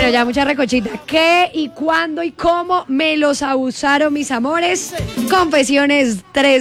Bueno, ya mucha recochita. ¿Qué y cuándo y cómo me los abusaron mis amores? Confesiones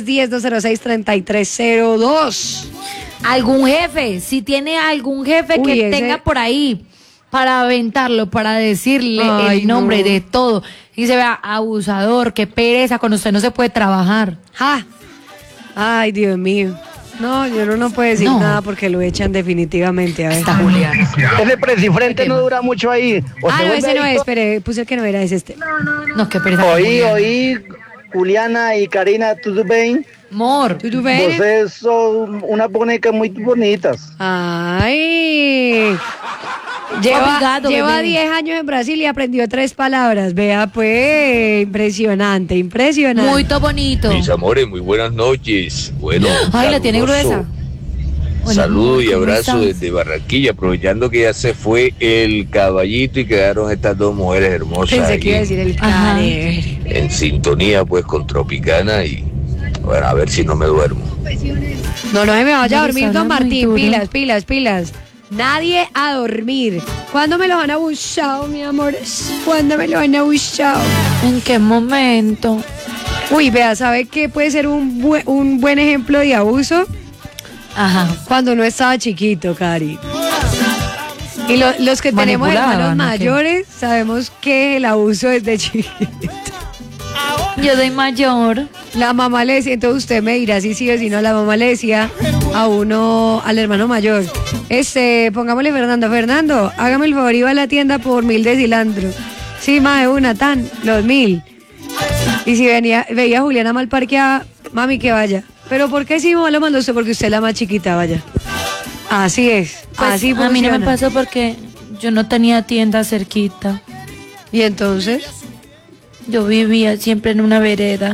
310-206-3302. Algún jefe, si tiene algún jefe que tenga por ahí para aventarlo, para decirle el nombre de todo. Y se vea abusador, qué pereza, con usted no se puede trabajar. ¡Ja! Ay, Dios mío. No, yo no puedo decir nada porque lo echan definitivamente. A ver. Está Juliana. Ese presifrente no dura mucho ahí. No, ese no es, espere, puse el que no era, es este. No, qué pereza. Oí, Juliana y Karina, ¿tudo bem? Amor. ¿Tú ves? Vocês son unas bonecas muy bonitas. Ay. Lleva 10 años en Brasil y aprendió 3 palabras. Vea, pues, impresionante. Muy bonito. Mis amores, muy buenas noches. Bueno, ay, la tiene gruesa. Saludo y abrazo desde Barranquilla, aprovechando que ya se fue el caballito y quedaron estas dos mujeres hermosas. Pensé que iba a decir el cane. En sintonía pues con Tropicana y bueno, a ver si no me duermo. No se me vaya a dormir, don Martín. Pilas. Nadie a dormir. ¿Cuándo me los han abusado, mi amor? ¿Cuándo me los han abusado? ¿En qué momento? Uy, vea, ¿sabe qué puede ser un buen ejemplo de abuso? Ajá. Cuando uno estaba chiquito, Cari. Y los que tenemos hermanos mayores sabemos que el abuso es de chiquito. Yo soy mayor. La mamá le decía, entonces usted me dirá si sí o si no, la mamá le decía al hermano mayor, pongámosle Fernando, hágame el favor, iba a la tienda por 1000 de cilantro. Sí, más de una, los 1000. Y si veía a Juliana mal parqueada, mami, que vaya. ¿Pero por qué si mamá lo mandó usted? Porque usted es la más chiquita, vaya. Así es, pues así funciona. A mí no me pasó porque yo no tenía tienda cerquita. ¿Y entonces? Yo vivía siempre en una vereda.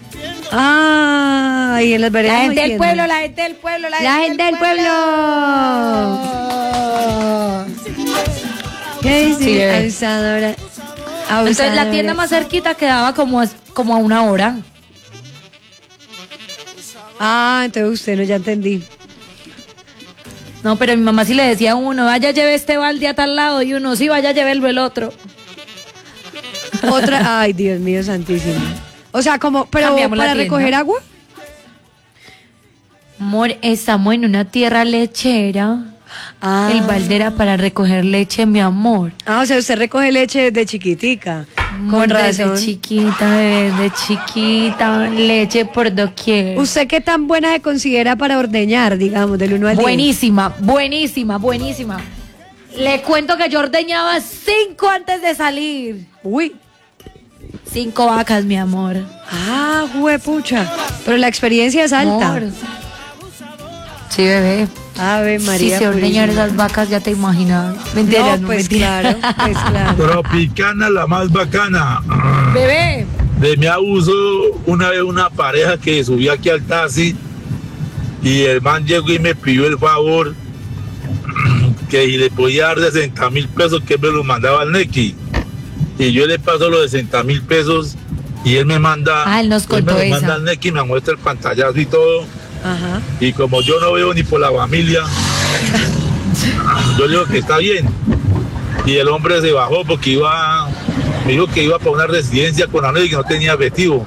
Ah, y en las veredas. La gente del pueblo. ¿Qué dice? Sí, abusadora. Entonces la tienda más cerquita quedaba como a 1 hora. Ah, entonces usted no, ya entendí. No, pero mi mamá sí le decía a uno, vaya lleve este balde a tal lado, y uno, sí, vaya lleve el otro. Otra, ay, Dios mío santísimo. O sea, pero para recoger agua. Amor, estamos en una tierra lechera. Ah. El balde era para recoger leche, mi amor. Ah, o sea, usted recoge leche desde chiquitica. Con razón. Desde chiquita, leche por doquier. ¿Usted qué tan buena se considera para ordeñar, digamos, del 1 al 10? Buenísima. Le cuento que yo ordeñaba 5 antes de salir. Uy. 5 vacas, mi amor. Ah, juepucha. Pero la experiencia es alta. Amor. Sí, bebé. Ave María. Si se ordeñan esas vacas, ya te imaginas. Mentiras, no, pues claro. Tropicana, la más bacana. Bebé. De mi abuso, una vez una pareja que subía aquí al taxi y el man llegó y me pidió el favor que le podía dar 60,000 pesos que me los mandaba al Nequi. Y yo le paso los 60,000 pesos y él me manda, él nos contó me manda al Nequi, me muestra el pantallazo y todo. Ajá. Y como yo no veo ni por la familia, yo le digo que está bien. Y el hombre se bajó porque me dijo que iba para una residencia con la y que no tenía efectivo.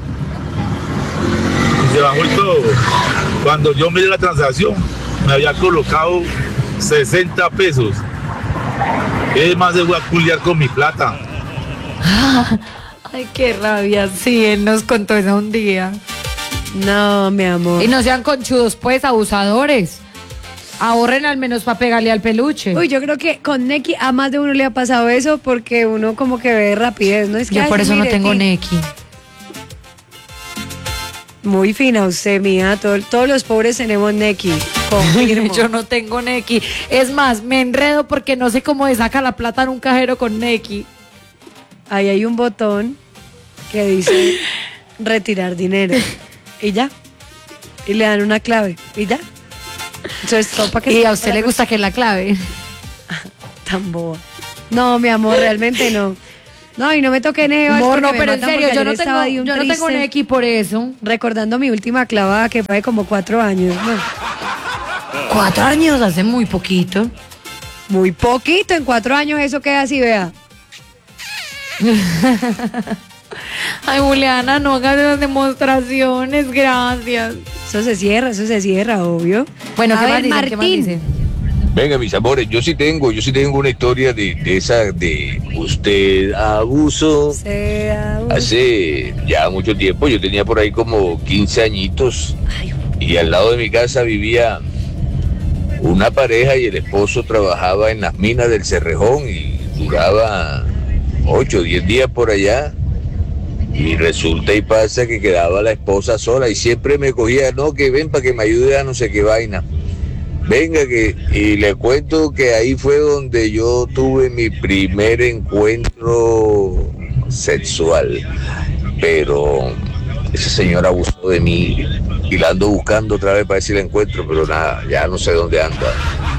Y se bajó y todo. Cuando yo miré la transacción, me había colocado 60 pesos. Es más, se fue a culiar con mi plata. Ay, qué rabia. Sí, él nos contó eso un día. No, mi amor. Y no sean conchudos, pues, abusadores. Ahorren al menos para pegarle al peluche. Uy, yo creo que con Nequi a más de uno le ha pasado eso porque uno como que ve rapidez, ¿no? Es que yo por eso no tengo Nequi. Muy fina usted, mía. Todos los pobres tenemos Nequi. Confirmo. Yo no tengo Nequi. Es más, me enredo porque no sé cómo se saca la plata en un cajero con Nequi. Ahí hay un botón que dice retirar dinero. Y ya. Y le dan una clave. Y ya. Entonces, todo para que y a usted le gusta que la clave. Tan boba. No, mi amor, realmente no. No, y no me toqué Neo. Amor, no, pero en serio, yo no tengo Nequi por eso. Recordando mi última clavada que fue como 4 años. Bueno. 4 años, hace muy poquito. Muy poquito, en 4 años eso queda así, vea. Ay, Juliana, no hagas esas demostraciones, gracias. Eso se cierra, obvio. Bueno, ¿qué más dicen? ¿Qué más dicen? Venga, mis amores, yo sí tengo una historia de esa de usted abusó. Hace ya mucho tiempo, yo tenía por ahí como 15 añitos y al lado de mi casa vivía una pareja y el esposo trabajaba en las minas del Cerrejón y duraba 8 o 10 días por allá. Y resulta y pasa que quedaba la esposa sola y siempre me cogía, no, que ven para que me ayude a no sé qué vaina. Venga, y le cuento que ahí fue donde yo tuve mi primer encuentro sexual. Pero ese señor abusó de mí y la ando buscando otra vez para ver si la encuentro, pero nada, ya no sé dónde anda.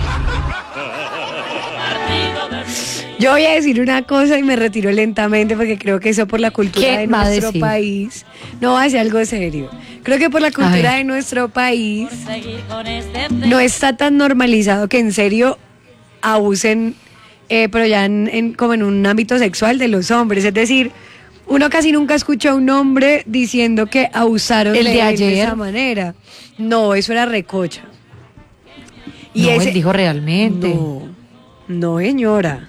Yo voy a decir una cosa y me retiro lentamente porque creo que eso por la cultura de nuestro país. No, va a ser algo serio. Creo que por la cultura de nuestro país no está tan normalizado que en serio abusen, pero ya como en un ámbito sexual de los hombres. Es decir, uno casi nunca escucha a un hombre diciendo que abusaron de él de esa manera. No, eso era recocha. Y él dijo realmente. No, señora.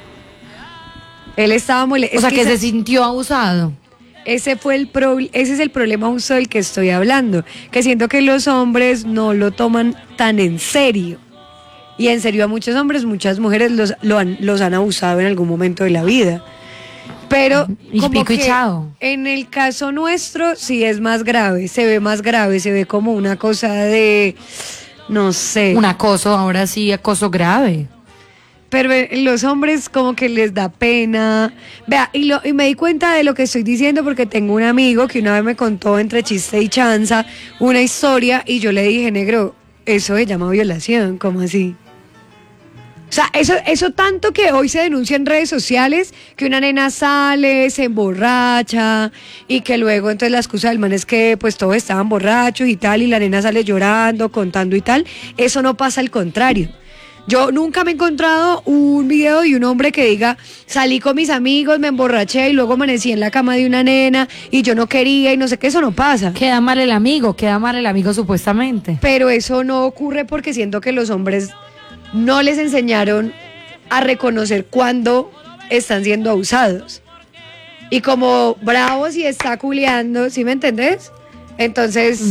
Él estaba molesto. O sea, que se sintió abusado. Ese es el problema justo del que estoy hablando. Que siento que los hombres no lo toman tan en serio. Y en serio a muchos hombres, muchas mujeres los han abusado en algún momento de la vida. Pero como que en el caso nuestro sí es más grave, se ve como una cosa de, no sé. Un acoso, ahora sí, acoso grave. Pero los hombres como que les da pena. Vea, y me di cuenta de lo que estoy diciendo porque tengo un amigo que una vez me contó entre chiste y chanza una historia y yo le dije, negro, eso se llama violación, ¿cómo así? O sea, eso tanto que hoy se denuncia en redes sociales, que una nena sale, se emborracha y que luego entonces la excusa del man es que pues todos estaban borrachos y tal y la nena sale llorando, contando y tal. Eso no pasa, al contrario. Yo nunca me he encontrado un video de un hombre que diga, salí con mis amigos, me emborraché y luego amanecí en la cama de una nena y yo no quería y no sé qué, eso no pasa. Queda mal el amigo supuestamente. Pero eso no ocurre porque siento que los hombres no les enseñaron a reconocer cuando están siendo abusados. Y como bravo si está culeando, ¿sí me entendés? Entonces...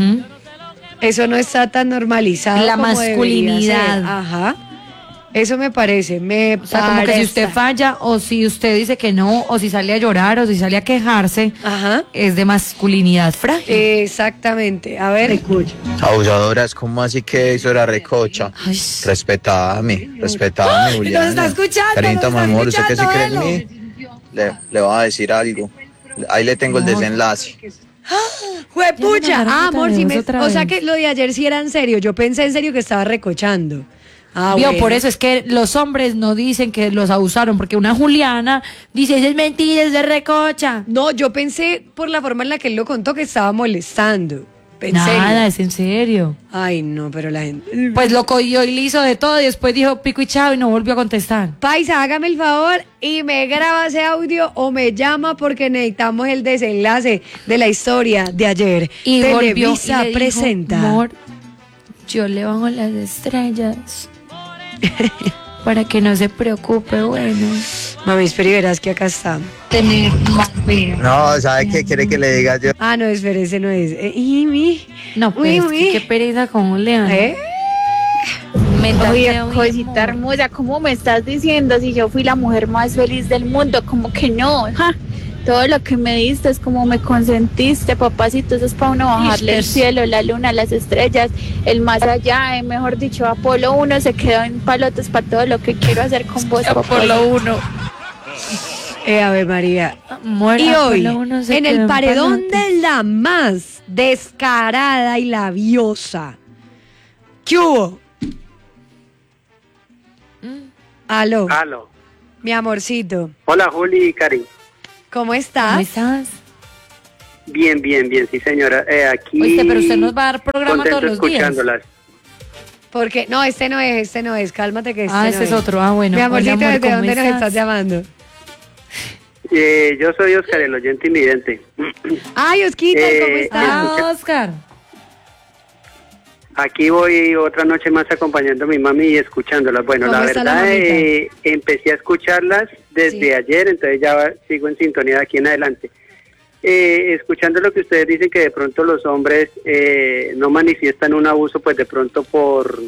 Eso no está tan normalizado. La como masculinidad. Ajá. Eso me parece. O sea, como que si usted falla, o si usted dice que no, o si sale a llorar, o si sale a quejarse, es de masculinidad frágil. Exactamente. A ver, escucha. Abusadoras, ¿cómo así que eso era recocha? Respetadme, Juliana. Nos está escuchando. Carita, mi amor, ¿usted qué se cree en mí? Le voy a decir algo. Ahí le tengo el desenlace. ¡Juepucha! Amor, o sea que lo de ayer sí era en serio. Yo pensé en serio que estaba recochando. Bueno. Por eso es que los hombres no dicen que los abusaron, porque una Juliana dice, es mentira, es de recocha. No, yo pensé por la forma en la que él lo contó que estaba molestando. Nada, es en serio. Ay, no, pero la gente... Pues lo cogió y le hizo de todo y después dijo pico y chao y no volvió a contestar. Paisa, hágame el favor y me graba ese audio o me llama porque necesitamos el desenlace de la historia de ayer. Y Televisa y presenta. Dijo, amor, yo le bajo las estrellas para que no se preocupe, bueno. Mami, espera y verás que acá está. Tener más vida. No, ¿sabe qué quiere que le diga yo? Ah, no, espere, ese no es. No, pues qué pereza con Julián. Oye, cosita hermosa, ¿cómo me estás diciendo si yo fui la mujer más feliz del mundo? Como que no, todo lo que me diste es como me consentiste, papacito, eso es para uno bajarle el cielo, la luna, las estrellas, el más allá, mejor dicho, Apolo 1 se quedó en palotes para todo lo que quiero hacer con vos, Apolo 1. A ver, María. Amor, y hoy, en el paredón de la más descarada y labiosa, ¿qué hubo? Aló. Mi amorcito. Hola, Juli y Cari. ¿Cómo estás? ¿Cómo estás? Bien, sí, señora. Aquí. Pero usted nos va a dar programa todos los escuchándolas. días. Porque, no, este no es. Cálmate que este es otro. Bueno. Mi amorcito, Hola, amor, ¿desde dónde estás? nos estás llamando? Yo soy Oscar, el oyente invidente. Ay, Osquita, ¿cómo estás? Oscar. Aquí voy otra noche más acompañando a mi mami y escuchándolas. Bueno, la verdad, empecé a escucharlas desde ayer, entonces ya sigo en sintonía de aquí en adelante. Escuchando lo que ustedes dicen, que de pronto los hombres no manifiestan un abuso, pues de pronto por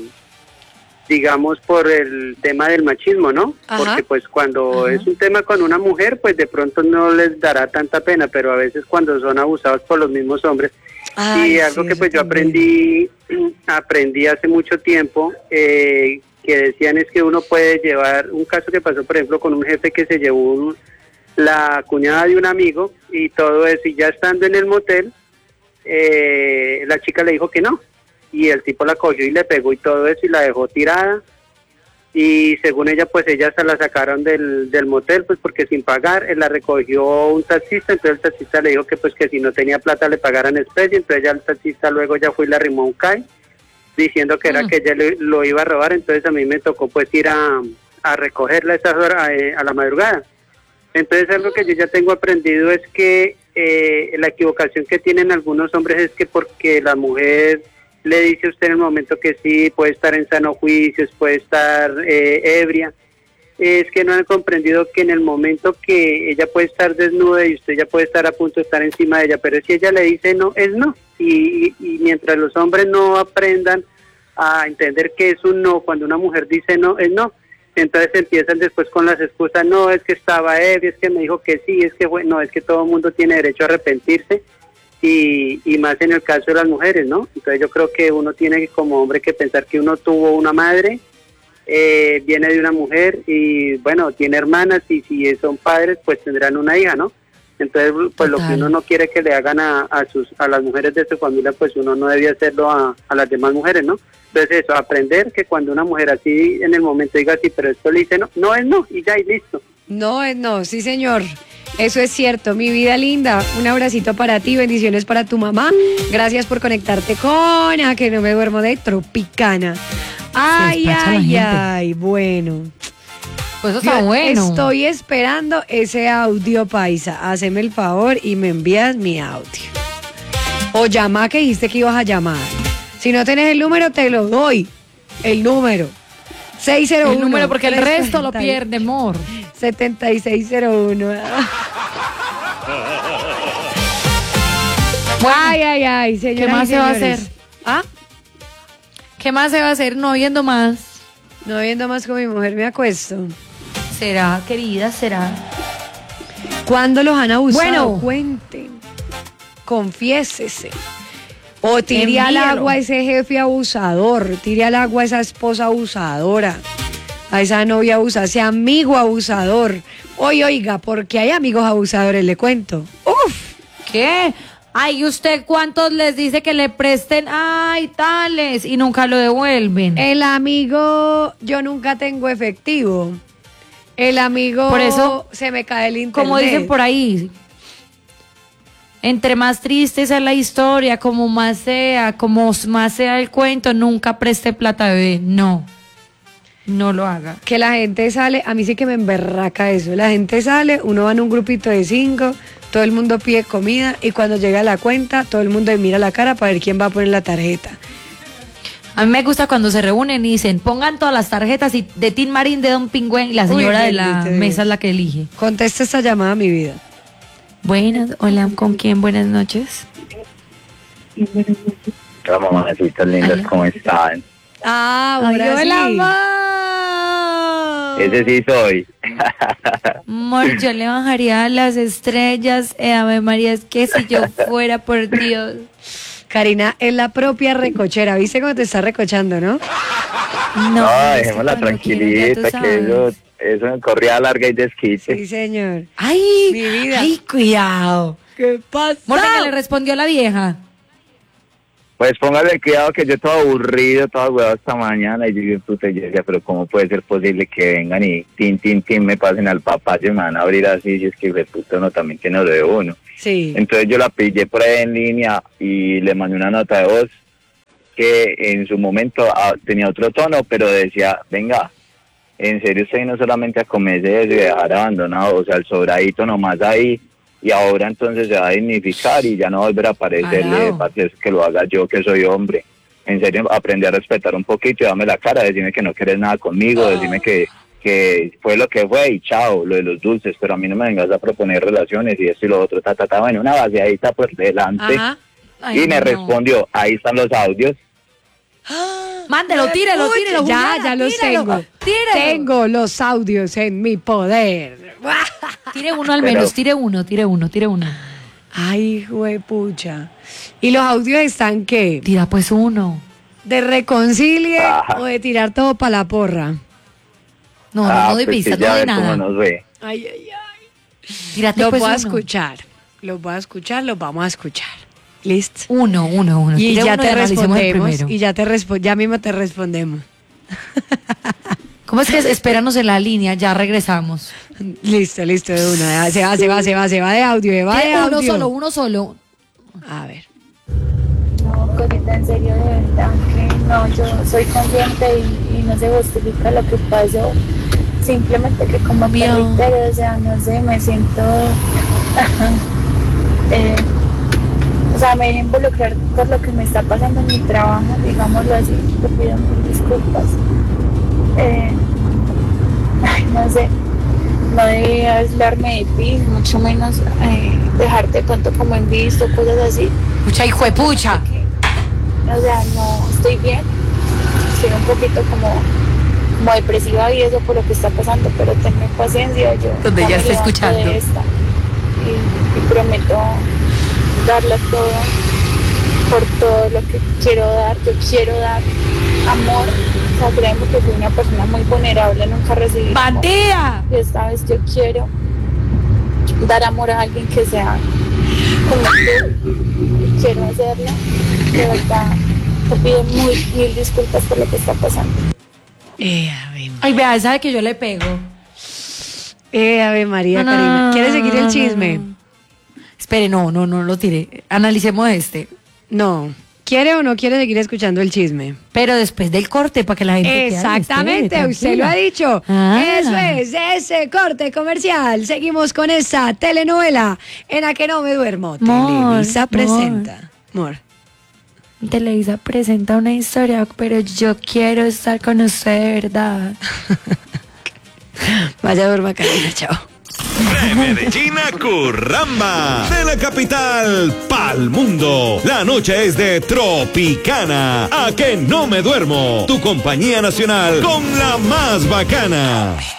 el tema del machismo, ¿no? Ajá. Porque pues cuando es un tema con una mujer, pues de pronto no les dará tanta pena, pero a veces cuando son abusados por los mismos hombres. Y algo que pues yo aprendí hace mucho tiempo, que decían es que uno puede llevar, un caso que pasó por ejemplo con un jefe que se llevó la cuñada de un amigo y todo eso, y ya estando en el motel, la chica le dijo que no, y el tipo la cogió y le pegó y todo eso y la dejó tirada, y según ella pues ella se la sacaron del motel pues porque sin pagar, la recogió un taxista, entonces el taxista le dijo que pues que si no tenía plata le pagaran especie, entonces ya el taxista luego ya fue y le arrimó un CAI diciendo que era que ella lo iba a robar, entonces a mí me tocó pues ir a recogerla a esas horas, a la madrugada. Entonces algo que yo ya tengo aprendido es que la equivocación que tienen algunos hombres es que porque la mujer le dice a usted en el momento que sí, puede estar en sano juicio, puede estar ebria, es que no han comprendido que en el momento que ella puede estar desnuda y usted ya puede estar a punto de estar encima de ella, pero si ella le dice no, es no. Y mientras los hombres no aprendan a entender que es un no, cuando una mujer dice no, es no. Entonces empiezan después con las excusas, no, es que estaba ebria, es que me dijo que sí, es que no, es que todo el mundo tiene derecho a arrepentirse. Y más en el caso de las mujeres, ¿no? Entonces yo creo que uno tiene como hombre que pensar que uno tuvo una madre, viene de una mujer y bueno, tiene hermanas y si son padres pues tendrán una hija, ¿no? Entonces pues lo que uno no quiere que le hagan a las mujeres de su familia, pues uno no debía hacerlo a las demás mujeres, ¿no? Entonces eso, aprender que cuando una mujer así en el momento diga sí, pero esto le dice no, no es no y ya y listo. No es no, sí señor. Eso es cierto, mi vida linda, un abracito para ti, bendiciones para tu mamá, gracias por conectarte con A que no me duermo de Tropicana. Ay, bueno. Pues eso está bueno. Estoy esperando ese audio, paisa, haceme el favor y me envías mi audio. O llama que dijiste que ibas a llamar. Si no tenés el número, te lo doy, el número. 601. El número porque el resto lo pierde, amor. 7601. Ay, señora. ¿Qué más se va a hacer? ¿Ah? ¿Qué más se va a hacer? No viendo más. No viendo más con mi mujer me acuesto. ¿Será, querida? ¿Será? ¿Cuándo los han abusado? Bueno, cuenten. Confiésese. O tire al agua a ese jefe abusador. Tire al agua a esa esposa abusadora. A esa novia abusadora, ese amigo abusador. Oiga, porque hay amigos abusadores, le cuento. ¡Uf! ¿Qué? Ay, ¿usted cuántos les dice que le presten? Ay, tales, y nunca lo devuelven. El amigo, yo nunca tengo efectivo. El amigo, por eso se me cae el internet. Como dicen por ahí, entre más triste sea la historia, como más sea el cuento, nunca preste plata, bebé. No lo haga. Que la gente sale, a mí sí que me emberraca eso. La gente sale, uno va en un grupito de 5, todo el mundo pide comida y cuando llega la cuenta, todo el mundo mira la cara para ver quién va a poner la tarjeta. A mí me gusta cuando se reúnen y dicen, pongan todas las tarjetas y de Tin Marín, de Don Pingüen, y la señora de la mesa es la que elige. Contesta esta llamada, mi vida. Buenas, hola, ¿con quién? Buenas noches. Hola, mamacitas lindas, ¿cómo están? Ahora hola, sí. Ese sí soy. Amor, yo le bajaría a las estrellas, Ave María, es que si yo fuera, por Dios. Karina es la propia recochera, ¿viste cómo te está recochando, no? No, dejémosla tranquilita, que eso es corrida larga y desquite. Sí, señor. Ay, mi vida. Ay, cuidado. ¿Qué pasa? Morta, que le respondió la vieja. Pues póngale cuidado que yo todo aburrido, todo huevado esta mañana y yo digo, puta, yo decía, pero ¿cómo puede ser posible que vengan y tin, me pasen al papá, y me van a abrir así? Y es que de puta uno también tiene lo de uno. Sí. Entonces yo la pillé por ahí en línea y le mandé una nota de voz que en su momento tenía otro tono, pero decía, venga, en serio usted no solamente a comerse eso y dejar abandonado, o sea, el sobradito nomás ahí, y ahora entonces se va a dignificar y ya no va a volver a aparecerle, que lo haga yo que soy hombre. En serio, aprendí a respetar un poquito y dame la cara, decirme que no quieres nada conmigo, decirme que fue lo que fue y chao, lo de los dulces, pero a mí no me vengas a proponer relaciones y esto y lo otro, bueno, una vaciadita por delante. Ay, y me respondió, ahí están los audios. Mándelo, tírelo, ya los tengo. Tírelo. Tengo los audios en mi poder. Tire uno al menos, tire uno. Ay, juepucha. ¿Y los audios están qué? Tira pues uno. ¿De reconcilie o de tirar todo para la porra? No de pista, no de nada. Nos ve. Ay. Tírate lo pues voy a uno. escuchar, lo vamos a escuchar. ¿Listo? Uno. Y tira ya uno te respondemos. y ya mismo te respondemos. ¿Cómo es que espéranos en la línea? Ya regresamos. Listo, de una. Se va de audio, Uno solo. A ver. No, Coquita, en serio, de verdad que no, yo soy consciente y no se justifica lo que pasó. Simplemente que como te reitero, o sea, no sé, me siento... o sea, me dejé involucrar por lo que me está pasando en mi trabajo, digámoslo así, te pido mil disculpas. No sé, no debía aislarme de ti, mucho menos dejarte tanto como en visto, cosas así. Pucha, hijo de pucha. O sea, no estoy bien, estoy un poquito como depresiva y eso por lo que está pasando, pero tenme paciencia, yo donde ya está escuchando de esta, y prometo darle todo por todo lo que quiero dar. Yo quiero dar amor, o sea, créeme que soy una persona muy vulnerable, nunca recibí ¡bandida! Y esta vez yo quiero dar amor a alguien que sea como tú, y quiero hacerlo. De verdad, te pido mil disculpas por lo que está pasando. Ay, vea, sabe que yo le pego. Ave María, Karina. ¿Quieres seguir el chisme? Espere, no lo tire. Analicemos este. No. ¿Quiere o no quiere seguir escuchando el chisme? Pero después del corte, para que la gente... Exactamente, usted lo ha dicho. Eso es, ese corte comercial. Seguimos con esa telenovela en la que no me duermo. Televisa presenta. Televisa presenta una historia, pero yo quiero estar con usted de verdad. Vaya, duerma, Karina, chao. De Medellín a Curramba, de la capital pa'l mundo. La noche es de Tropicana. A que no me duermo. Tu compañía nacional con la más bacana.